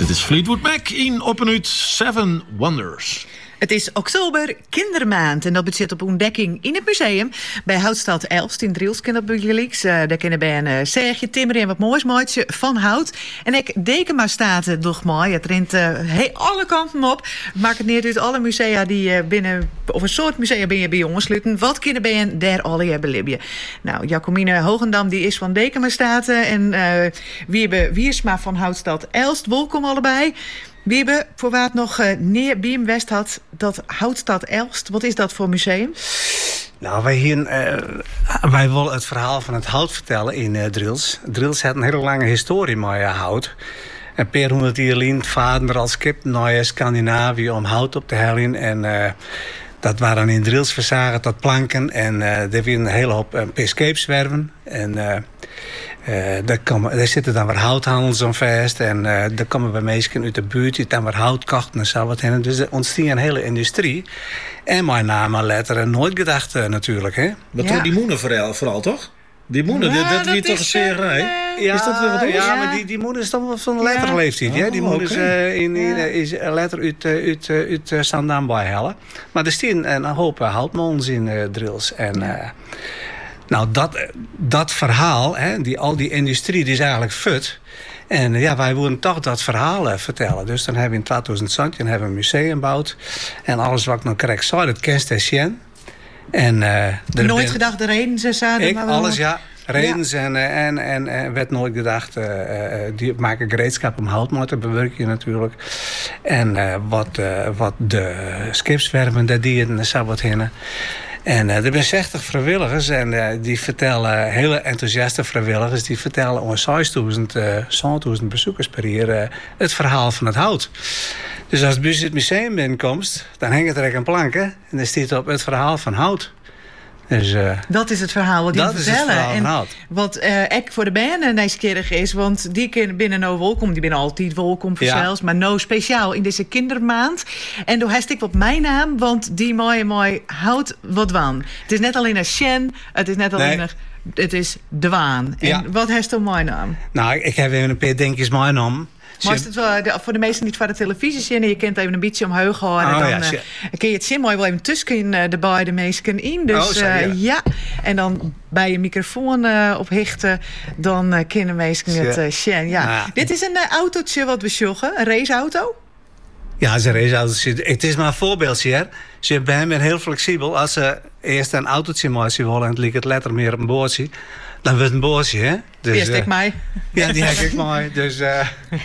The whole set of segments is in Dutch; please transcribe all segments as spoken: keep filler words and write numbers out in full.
Dit is Fleetwood Mac in op een uur Seven Wonders. Het is oktober, kindermaand. En dat bezit op ontdekking in het museum. Bij Houtstad Elst in Driels. Uh, daar kunnen bij een uh, zegje, timmeren en wat moois mooitje van hout. En ik Dekema staat uh, nog mooi. Het rent uh, hey, alle kanten op. Maakt het niet uit alle musea die uh, binnen... of een soort musea ben je bij jongens sluiten. Wat kunnen bij een der alle hebben libje. Nou, Jacomine Hogendam die is van Dekema staat. Uh, en uh, Wiebe Wiersma van Houtstad Elst. Welkom allebei. Wiebe, voor waar het nog uh, neer Biem West had, dat Houtstad Elst. Wat is dat voor museum? Nou, wij, hier, uh, wij willen het verhaal van het hout vertellen in uh, Driels. Driels heeft een hele lange historie met uh, hout. En per honderd jaar geleden vaarden er als kip naar Scandinavië om hout op te halen. En uh, dat waren in Driels verzagen tot planken. En uh, er waren een hele hoop uh, escape-zwerven. En... Uh, Uh, daar, komen, daar zitten dan weer houthandels aan vast. En uh, daar komen we mensen uit de buurt die dan weer hout kochten en zo wat heen. Dus er ontstond een hele industrie. En mijn naam en letter nooit gedacht uh, natuurlijk. Hè? Wat Ja. ja. die moenen vooral, vooral toch? Die moenen, Ja, dat, dat dat wie toch een is, segerij? uh, Ja, is dat weer wat anders? ja, Ja. maar die, die moeder is toch wel van de letterleeftijd. Ja. hè? Die Oh, moeder is, oké. uh, in, in, Ja. is een letter uit, uh, uit, uh, uit uh, Zandam bij hellen. Maar er staan een hoop uh, houtmolens in uh, Driels. En... Uh, Nou, dat, dat verhaal, hè, die, al die industrie, die is eigenlijk fut. En ja, wij wilden toch dat verhaal uh, vertellen. Dus dan hebben we in tweeduizend zestien hebben we een museum gebouwd. En alles wat ik nog correct zei, dat kent Sjen. En uh, er Nooit ben, gedacht de reden, ze zaten. Ik, maar wel- alles, ja. Redens en, uh, en, en, en werd nooit gedacht, uh, uh, die maken gereedschap om hout te bewerken natuurlijk. En uh, wat, uh, wat de skipswerven, dat die en zo wat hinnen. En uh, er zijn zestig vrijwilligers en uh, die vertellen, hele enthousiaste vrijwilligers, die vertellen ons zesduizend uh, bezoekers per jaar uh, het verhaal van het hout. Dus als je het museum binnenkomt, dan hangt er een plank hè, en dan staat op het verhaal van hout. Dus, uh, Dat is het verhaal wat die Dat is het vertellen. verhaal van en hout. wat uh, ik voor de band nieuwsgierig is, want die kunnen binnen nou welkom, die binnen altijd welkom voor Ja. zelfs, maar nou speciaal in deze kindermaand. En toen heb ik op mijn naam, want die mooi mooi houdt wat waan. Het is net alleen een Sjen, het is net alleen Nee. een, het is de waan. En Ja. wat heeft dan mijn naam? nou, ik heb even een paar dingetjes meegenomen. Maar is het wel, de- voor de meesten die het van de televisie zien, en je kent even een beetje omhoog houden, Oh, dan ja, eh, zie- kun je het zien mooi wel even tussen uh, de beide meesten in. Dus Oh, zo, eh, ja. ja, en dan bij je microfoon uh, ophichten, dan uh, kunnen meesten het Zie- uh, zien. Ja. Nou ja. Dit is een uh, autootje wat we joggen, een raceauto. Ja, ze raceauto's. Het is maar een voorbeeldje, hè. Ze zijn heel flexibel. Als ze eerst een autootje maken willen en het lijkt het letter meer op een boordje, dan wordt het een boordje, hè. Dus, Eerst ik eh, mij. Ja, die heb ik mooi. Dus, uh,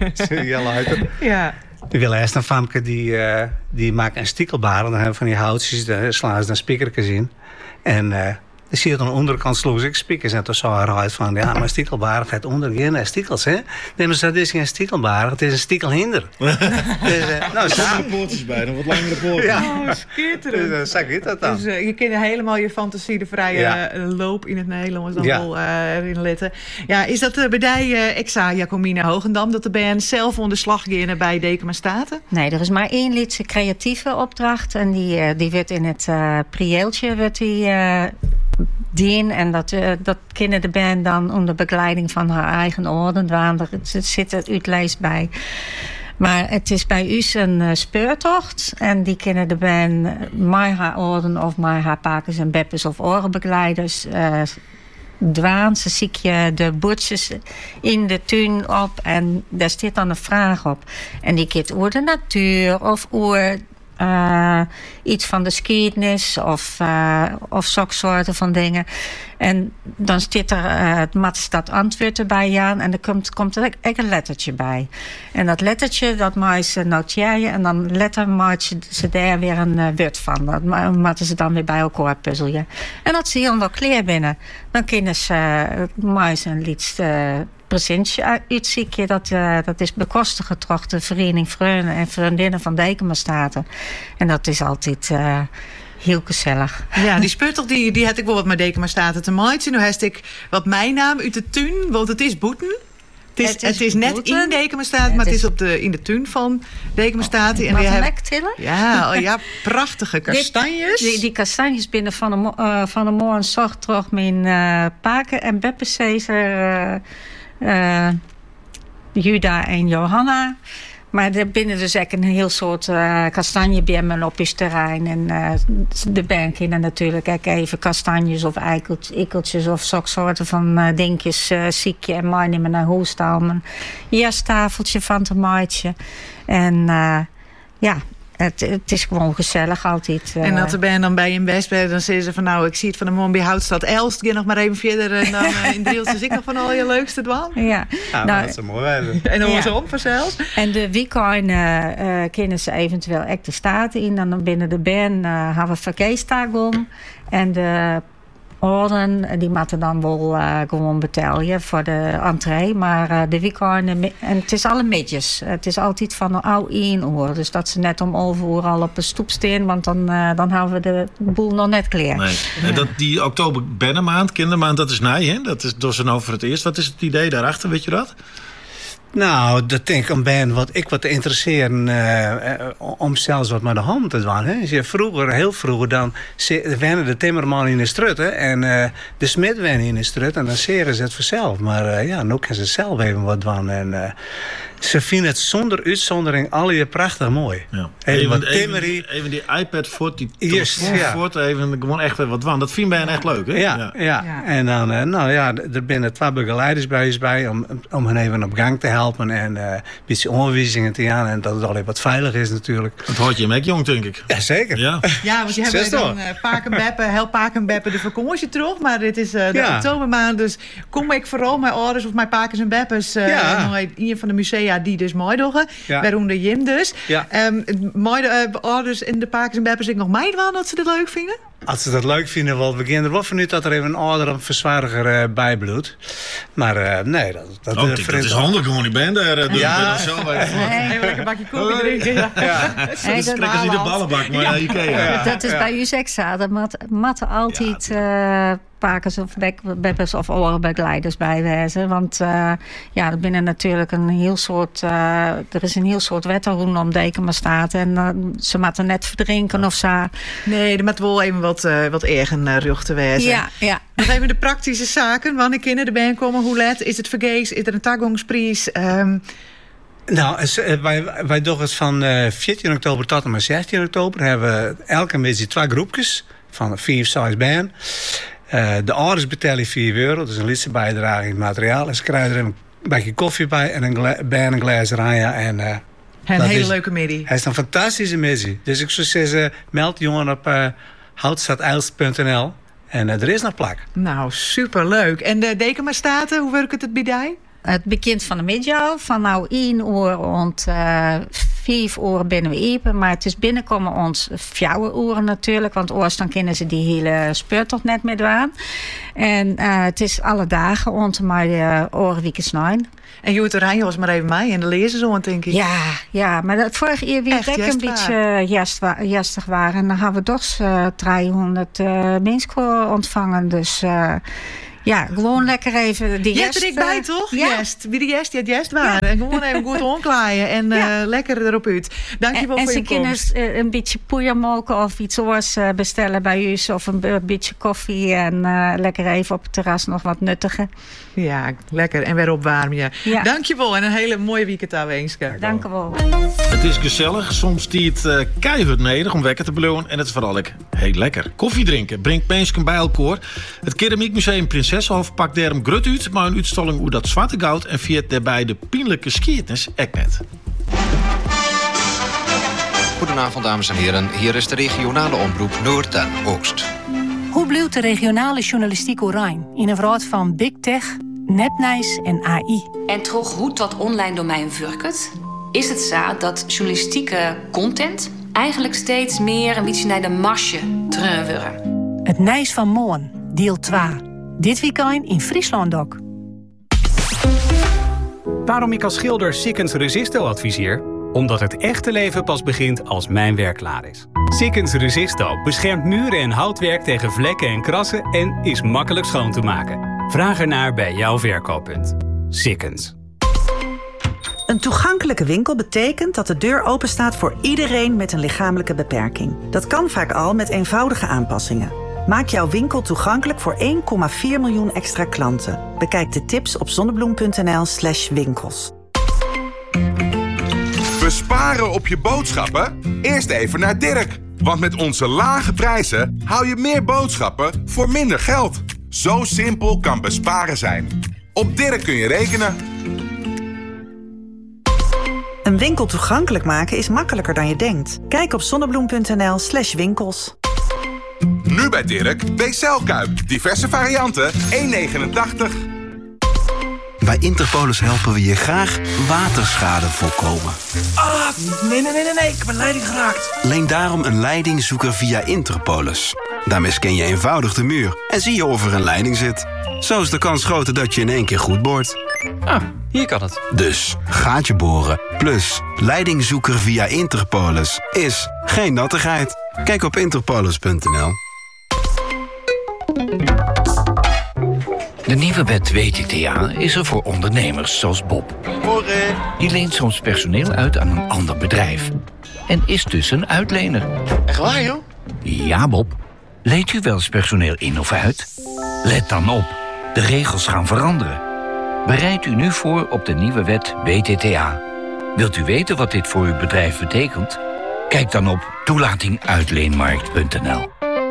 ja, luister. Ja. We willen eerst een famke die, uh, die maakt een stiekelbar. En dan hebben we van die houtjes, daar slaan ze een speakertjes in. En uh, dan zie je aan de onderkant sloeg ik speakers. En toen zou hij uit van, ja, maar stiekelbar gaat onder geen stiekels, hè. Nee, maar dat is geen stiekelbar, het is een stiekelhinder. dus, uh, nou, Er zo. staan poortjes bij, nog wat langere poortjes. Ja. Oh, schitterend. Dus, uh, zo gaat dat dan. Dus uh, je kunt helemaal je fantasie, de vrije Ja. uh, loop in het Nederlands dan Ja. wel uh, erin letten. Ja, is dat uh, bij die uh, Exa Jacomine Hogendam, dat de band zelf onder slag gaan bij Dekema Staten? Nee, er is maar één liedse creatieve opdracht. En die, uh, die wordt in het uh, prieeltje wordt die, uh, dien. En dat, uh, dat kennen de band dan onder begeleiding van haar eigen orden. Er zit het uitlijst bij. Maar het is bij u een uh, speurtocht. En die kennen de band mij haar orden of mij haar pakers en beppers of orenbegeleiders. Uh, Dwaan, ze zie je de boertjes in de tuin op en daar staat dan een vraag op. En die keert over de natuur of over uh, iets van de geschiedenis of, uh, of zulke soorten van dingen. En dan staat er uh, het Matstad antwoord erbij aan en er komt, komt er ook een lettertje bij. En dat lettertje, dat maak ze noteren en dan letter maak ze daar weer een uh, woord van. Dat ma- maken ze dan weer bij elkaar puzzelen. En dat zie je dan wel kleer binnen. Dan kunnen ze uh, maak ze een liedste presentje uitzieken. Dat, uh, dat is bekostigen door de Vereniging Vrienden en Vriendinnen van Dekema Staten. En dat is altijd uh, heel gezellig. Ja, die speurtocht die, die had ik wel wat met Dekema Staten te maken. Nu heb ik wat mijn naam uit de tuin, want het is Boeten. Het is, het is, het is net Boeten. in Dekema Staten, maar het is op de, in de tuin van Dekema Staten. En Mag die ik hebben- hem tillen? ja, oh ja, prachtige kastanjes. Die, die kastanjes binnen van de, mo- uh, van de morgen zorgt toch mijn uh, paken en beppestezer, uh, uh, Juda en Johanna. Maar er binnen dus ook een heel soort uh, kastanjebemmen op je terrein. En uh, de band kunnen natuurlijk ook even kastanjes of eikeltjes, ikkeltjes of zulke soorten van uh, dingetjes uh, ziekje en meenemen naar huis staan. Een jastafeltje van een maatje. En uh, ja... Het, het is gewoon gezellig altijd. Uh. En dat de band dan bij een best bent, dan zeggen ze van nou, ik zie het van de man bij Houtstad Elst. Ga nog maar even verder en dan uh, in Driels is ik nog van al je leukste dwan. Ja, ja nou, dat is een mooi wijze. En dan wordt ja. ze om vanzelf. En de weekend uh, uh, kunnen ze eventueel echt de staten in. Dan binnen de band uh, hebben we verkeersdag om. En de orden, die moeten dan wel uh, gewoon betalen voor de entree. Maar uh, de weekend, en het is alle midjes. Het is altijd van een oude één uur. Dus dat ze net om over al op een stoep staan. Want dan, uh, dan houden we de boel nog net klaar. Nee. Ja. En dat, die oktober bennenmaand, kindermaand, dat is nij, hè? Dat is door zijn over het eerst. Wat is het idee daarachter, weet je dat? Nou, dat denk ik een band wat ik wat te interesseren uh, om zelfs wat met de hand te doen. Hè. Je vroeger, heel vroeger, dan wennen de timmerman in de strut hè, en uh, de smid wennen in de strut en dan zeren ze het vanzelf. Maar uh, ja, nu kunnen ze zelf even wat doen. En uh, ze vinden het zonder uitzondering alle prachtig mooi. Ja. Even, Even, wat even, timmerie. die, even die iPad voor die Yes, telefoon ja. voort, even gewoon echt wat van. Dat vinden wij echt leuk, hè? Ja, ja. ja. Ja. En dan, uh, nou ja, er binnen twee begeleiders bij ons bij om, om hen even op gang te helpen en uh, een beetje onderwijzingen te gaan en dat het al even wat veilig is natuurlijk. Dat hoort je hem ook jong, denk ik. Jazeker. Ja. Ja, want je hebt Zes dan toch? uh, Pakenbeppen, heel Pakenbeppen de vakantie terug. Maar dit is uh, de Ja. oktobermaand. Dus kom ik vooral mijn ouders of mijn pakers en beppers uh, Ja. naar een van de musea die dus mooi doen. Ja. Waaronder Jim dus. Ja. Um, mooi de uh, ouders en de pakers en beppers ik nog mij wel dat ze dit leuk vinden. Als ze dat leuk vinden, wel beginnen er wel vanuit dat er even een oudere verzwaardiger uh, bij bloedt. Maar uh, nee, dat, dat, Oh, uh, dat vriend- is handig gewoon die band daar. Uh, Ja. ja. Zo even. Even lekker een bakje koffie drinken. Ja. Ja. Hey, Dat dat- trekken ze niet de ballenbak, maar ja. Ikea. Ja. Dat is bij u sexa. Er mat- matten altijd uh, pakers of bek- beppers of orenbegeleiders bij wezen. Want uh, ja, er binnen natuurlijk een heel soort... Uh, er is een heel soort wet rondom Dekema staat. En uh, ze moeten net verdrinken of zo. Nee, er moet wel even wat, uh, wat eigen uh, rug te wezen. Ja, ja. Nog even de praktische zaken. Wanneer kinderen erbij komen, hoe laat? Is het vergees? Is er een tagongsprijs? Um, Nou, es- eh, wij, wij doen het van uh, veertien oktober tot en met zestien oktober. Hebben we elke beetje twee groepjes van vier, zes band. Uh, de ouders betalen vier euro, dat is een lidse bijdrage in het materiaal. En ze krijgen er een beetje koffie bij en een gla- band, een glas ranja. En, uh, een dat hele is- leuke middag. Hij is een fantastische missie. Dus ik zou zeggen, meld jongen op uh, houtstadeilst punt n l. En uh, er is nog plak. Nou, superleuk. En de Dekema Staten, hoe werkt het bij die? Het begint van de middag. Van nou één uur rond uh, vijf uur binnen we eten. Maar het is binnenkomen ons vier uur natuurlijk. Want oors dan kennen ze die hele speurtocht net met aan. En uh, het is alle dagen rond maar de orenwiekens nine. En Joet Oranje was maar even mij en de lezen zo, denk ik. Ja, ja, maar dat vorige jaar weer Echt ook een jest beetje jest wa- jestig waren. En dan hebben we toch uh, driehonderd uh, mensen ontvangen. Dus uh, ja, gewoon lekker even die Je jest. hebt er ik bij, uh, toch? Ja. Jest. Wie de jest, die het jest waren. En gewoon even goed omklaaien en Ja. uh, lekker erop uit. Dankjewel En, en voor ze je kunnen komst. uh, een beetje poeiermolken of iets oors uh, bestellen bij u. Of een b- beetje koffie en uh, lekker even op het terras nog wat nuttigen. Ja, lekker. En weer opwarmen je. Ja. Dankjewel en een hele mooie weekend aan Weenske. Dank u wel. Het is gezellig. Soms die het uh, keihard nodig om wekker te belonen. En het is vooral ook heel lekker. Koffie drinken brengt mensen bij elkaar. Het Keramiekmuseum Prinsessenhof pakt daarom grut uit. Maar een uitstalling hoe dat zwarte goud. En viert daarbij de pijnlijke skiertnis ook net. Goedenavond, dames en heren. Hier is de regionale omroep Noord en Oost. Hoe blijft de regionale journalistiek oranje in een wereld van big tech, nepnieuws en A I? En toch hoe dat online domein werkt, is het zo dat journalistieke content eigenlijk steeds meer een beetje naar de marge terugweren. Het Nijs van Moon, deel twee. Dit weekend in Friesland ook. Waarom ik als schilder Sikkens Resisto adviseer? Omdat het echte leven pas begint als mijn werk klaar is. Sikkens Resisto beschermt muren en houtwerk tegen vlekken en krassen en is makkelijk schoon te maken. Vraag ernaar bij jouw verkooppunt. Sikkens. Een toegankelijke winkel betekent dat de deur openstaat voor iedereen met een lichamelijke beperking. Dat kan vaak al met eenvoudige aanpassingen. Maak jouw winkel toegankelijk voor één komma vier miljoen extra klanten. Bekijk de tips op zonnebloem punt n l slash winkels. We Besparen op je boodschappen? Eerst even naar Dirk. Want met onze lage prijzen hou je meer boodschappen voor minder geld. Zo simpel kan besparen zijn. Op Dirk kun je rekenen. Een winkel toegankelijk maken is makkelijker dan je denkt. Kijk op zonnebloem.nl slash winkels. Nu bij Dirk, B C L-kuip. Diverse varianten, één negenentachtig. Bij Interpolis helpen we je graag waterschade voorkomen. Ah, nee, nee, nee, nee, nee. Ik heb een leiding geraakt. Leen daarom een leidingzoeker via Interpolis. Daarmee scan je eenvoudig de muur en zie je of er een leiding zit. Zo is de kans groter dat je in één keer goed boort. Ah, hier kan het. Dus gaatje boren plus leidingzoeker via Interpolis is geen nattigheid. Kijk op interpolis punt n l. De nieuwe wet W T T A is er voor ondernemers zoals Bob. Morgen. Die leent soms personeel uit aan een ander bedrijf. En is dus een uitlener. Echt waar, joh? Ja, Bob. Leent u wel eens personeel in of uit? Let dan op. De regels gaan veranderen. Bereid u nu voor op de nieuwe wet W T T A. Wilt u weten wat dit voor uw bedrijf betekent? Kijk dan op toelating uitleenmarkt punt n l.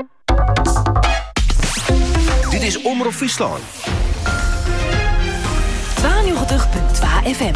Dit is Omroep Friesland. tweeënnegentig punt twee F M.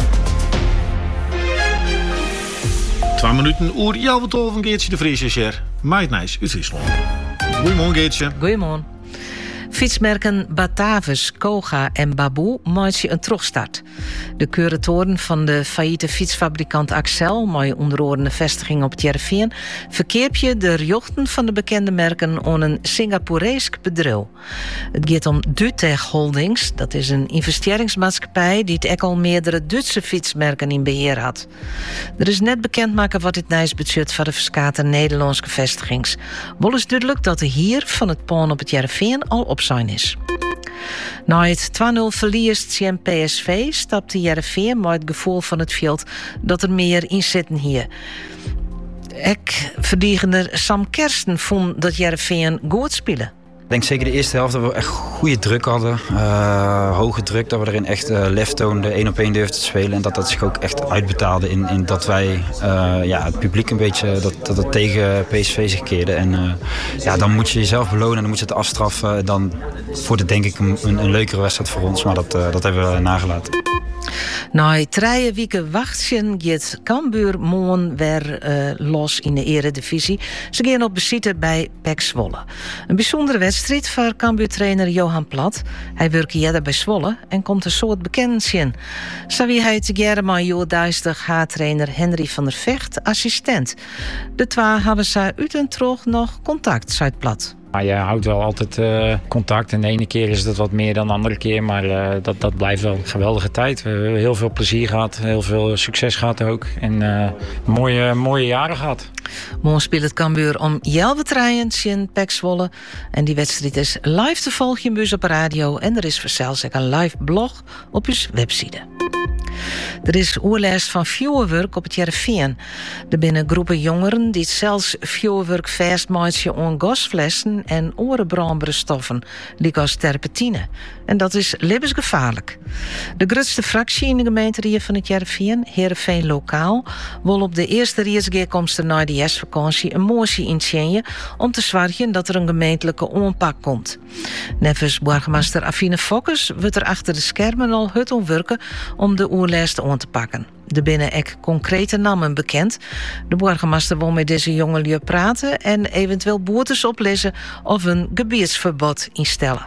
Twee minuten oer jouw tol van Geertje de Vries is hier. Maait Nijs uit Friesland. Goedemorgen Geertje. Goedemorgen. Fietsmerken Batavus, Koga en Baboe maakt een terugstart. De curatoren van de failliete fietsfabrikant Axel, met onderordende vestiging op het Jereveen, verkeerp je de jochten van de bekende merken aan een Singaporees bedrijf. Het gaat om Dutech Holdings, dat is een investeringsmaatschappij die het ook al meerdere Duitse fietsmerken in beheer had. Er is net bekendmaken wat dit nijs budget van de verskate Nederlandse vestigings. Wel is duidelijk dat er hier van het paan op het Jereveen al op zijn is. Na het twee nul verlies tegen P S V stapte Jereveen met het gevoel van het veld dat er meer in zitten hier. Ik verdedigende Sam Kersten vond dat Jereveen goed spelen. Ik denk zeker de eerste helft dat we echt goede druk hadden. Uh, hoge druk, dat we erin echt uh, lef toonden, één op één durfden te spelen. En dat dat zich ook echt uitbetaalde in, in dat wij uh, ja, het publiek een beetje dat, dat het tegen P S V zich keerde. En uh, ja, dan moet je jezelf belonen en dan moet je het afstraffen. Dan wordt het denk ik een, een leukere wedstrijd voor ons, maar dat, uh, dat hebben we nagelaten. Na drie weken wachten gaat Cambuur morgen weer uh, los in de eredivisie. Ze gaan op bezoek bij P E C Zwolle. Een bijzondere wedstrijd voor Cambuur-trainer Johan Plat. Hij werkt hier bij Zwolle en komt een soort bekend zien. Zo wie hij together met Jo Duistig H-trainer Henry van der Vecht assistent. De twee hebben ze uit en terug nog contact, zei Plat. Maar je houdt wel altijd uh, contact en de ene keer is het wat meer dan de andere keer. Maar uh, dat, dat blijft wel een geweldige tijd. We hebben heel veel plezier gehad, heel veel succes gehad ook. En uh, mooie, mooie jaren gehad. Morgen speelt het Cambuur om Jelve treien in P E C Zwolle. En die wedstrijd is live te volgen in Bus op radio. En er is zelfs ook een live blog op uw website. Er is oerlijst van vuurwerk op het Jereveen. Er binnen groepen jongeren die zelfs vuurwerk vastmaken aan gasflessen en orenbrandbare stoffen, die als terpentine. En dat is levensgevaarlijk. De grootste fractie in de gemeente van het Jereveen, Heerenveen Lokaal, wil op de eerste reisgekomsten na de vakantie een motie inzien om te zorgen dat er een gemeentelijke aanpak komt. Nevens burgemeester Afine Fokkes wordt er achter de schermen al hard om werken om de oerlijst aan te pakken. Er binnen ook concrete namen bekend. De burgemeester wil met deze jongelui praten en eventueel boetes opleggen of een gebiedsverbod instellen.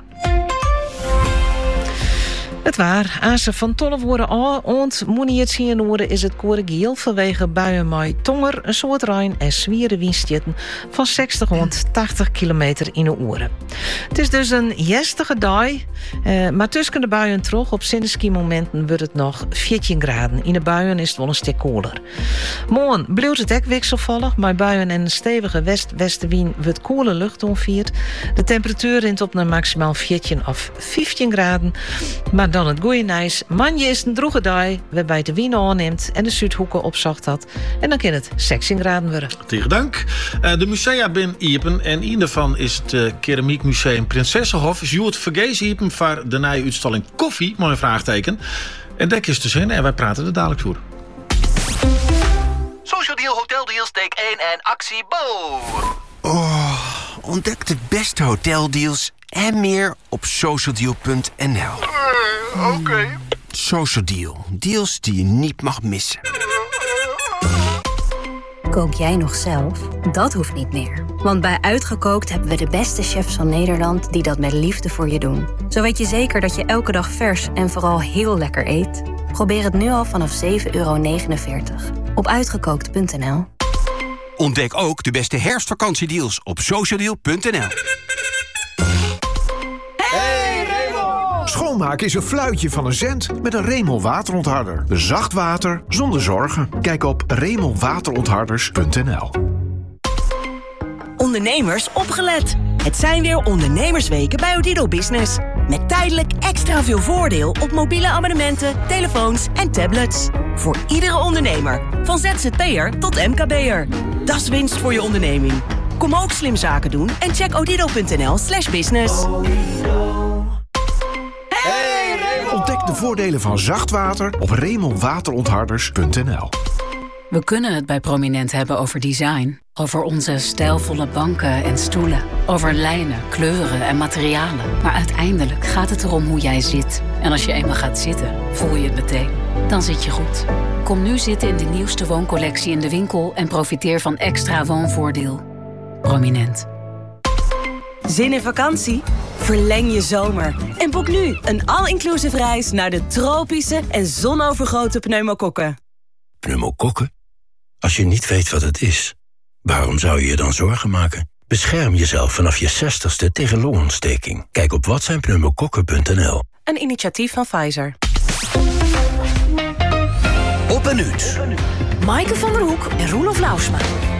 Het waar. Als ze van tonnen worden ont moet zien worden is het corrigiel vanwege buien met tonger, een soort rein en zwieren windstjetten van zestig tot tachtig kilometer in de uur. Het is dus een jestige dag, eh, maar tussen de buien terug op zinneski momenten wordt het nog veertien graden. In de buien is het wel een stuk koeler. Morgen blijft het ook wisselvallig, maar buien en een stevige west-westenwind wordt koele lucht onvierd. De temperatuur rint op naar maximaal veertien of vijftien graden, maar dan het goeie nijs. Manje is een droege dag waarbij de wien aanneemt en de Zuidhoeken opzocht had. En dan kan het zestien graden worden. Tegen dank. Uh, de musea ben iepen en een daarvan is het uh, Keramiekmuseum Prinsessenhof. Is Joert Vergees iepen voor de nieuwe uitstalling Koffie, mooi vraagteken. En dat is te zien en wij praten er dadelijk voor. Social Deal Hotel Deals, take één en actie Bo. Oh, ontdek de beste hoteldeals en meer op socialdeal punt n l. Uh, Oké. Okay. Social Deal. Deals die je niet mag missen. Kook jij nog zelf? Dat hoeft niet meer. Want bij Uitgekookt hebben we de beste chefs van Nederland die dat met liefde voor je doen. Zo weet je zeker dat je elke dag vers en vooral heel lekker eet. Probeer het nu al vanaf zeven euro negenenveertig op uitgekookt punt n l. Ontdek ook de beste herfstvakantiedeals op socialdeal punt n l. Schoonmaken is een fluitje van een cent met een Remel waterontharder. Zacht water zonder zorgen. Kijk op remel waterontharders punt n l. Ondernemers opgelet. Het zijn weer ondernemersweken bij Odido Business. Met tijdelijk extra veel voordeel op mobiele abonnementen, telefoons en tablets. Voor iedere ondernemer. Van Z Z P'er tot M K B'er. Dat is winst voor je onderneming. Kom ook slim zaken doen en check odido punt n l slash business. Ontdek de voordelen van zacht water op remel waterontharders punt n l. We kunnen het bij Prominent hebben over design. Over onze stijlvolle banken en stoelen. Over lijnen, kleuren en materialen. Maar uiteindelijk gaat het erom hoe jij zit. En als je eenmaal gaat zitten, voel je het meteen. Dan zit je goed. Kom nu zitten in de nieuwste wooncollectie in de winkel... en profiteer van extra woonvoordeel. Prominent. Zin in vakantie? Verleng je zomer. En boek nu een all-inclusive reis naar de tropische en zonovergoten pneumokokken. Pneumokokken? Als je niet weet wat het is, waarom zou je je dan zorgen maken? Bescherm jezelf vanaf je zestigste tegen longontsteking. Kijk op wat zijn pneumokokken punt n l. Een initiatief van Pfizer. Op een uur. Maaike van der Hoek en Roelof Lauwsma.